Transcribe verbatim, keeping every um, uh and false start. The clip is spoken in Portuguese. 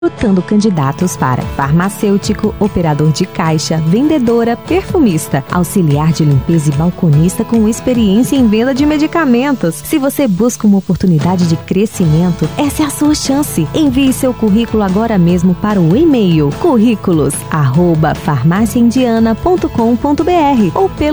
recrutando candidatos para farmacêutico, operador de caixa, vendedora, perfumista, auxiliar de limpeza e balconista com experiência em venda de medicamentos. Se você busca uma oportunidade de crescimento, essa é a sua chance. Envie seu currículo agora mesmo para o e-mail currículos arroba farmácia indiana ponto com ponto br ou pelo